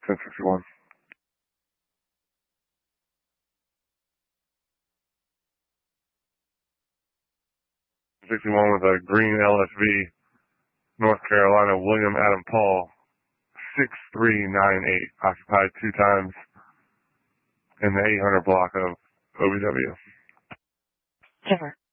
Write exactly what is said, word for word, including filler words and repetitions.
ten sixty-one. sixty-one with a green L S V, North Carolina, William Adam Paul, six three nine eight, occupied two times in the eight hundred block of O B W. Over.